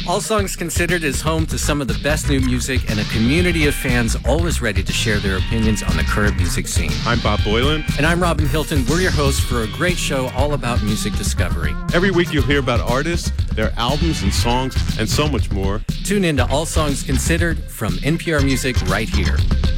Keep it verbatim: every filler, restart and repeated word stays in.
All Songs Considered is home to some of the best new music and a community of fans always ready to share their opinions on the current music scene. I'm Bob Boylan. And I'm Robin Hilton. We're your hosts for a great show all about music discovery. Every week you'll hear about artists, their albums and songs, and so much more. Tune in to All Songs Considered from N P R Music right here.